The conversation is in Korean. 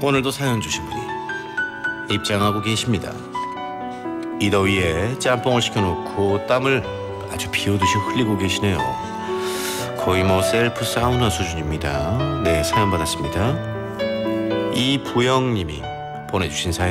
오늘도 사연 주신 분이 입장하고 계십니다. 이 더위에 짬뽕을 시켜놓고 땀을 아주 비오듯이 흘리고 계시네요. 거의 뭐 셀프 사우나 수준입니다. 네, 사연 받았습니다. 이부영님이 보내주신 사연.